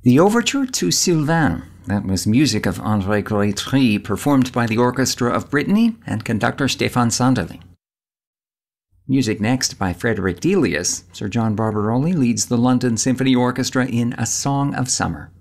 The Overture to Sylvain. That was music of André Grétry, performed by the Orchestra of Brittany and conductor Stéphane Sanderling. Music next by Frederick Delius. Sir John Barbaroli leads the London Symphony Orchestra in A Song of Summer.